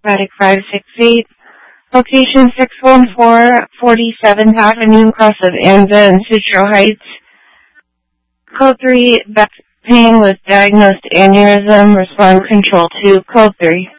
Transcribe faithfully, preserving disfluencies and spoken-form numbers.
Medic five six eight. Location six one four forty-seventh Avenue, cross of Anza and Sutro Heights. Code three, back pain with diagnosed aneurysm. Respond control two. Code three.